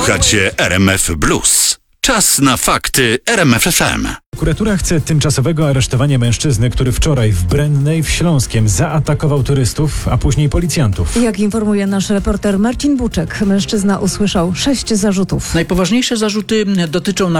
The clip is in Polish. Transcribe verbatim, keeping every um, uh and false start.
Słuchacie R M F Blues. Czas na fakty R M F F M. Prokuratura chce tymczasowego aresztowania mężczyzny, który wczoraj w Brennej w Śląskiem zaatakował turystów, a później policjantów. Jak informuje nasz reporter Marcin Buczek, mężczyzna usłyszał sześć zarzutów. Najpoważniejsze zarzuty dotyczą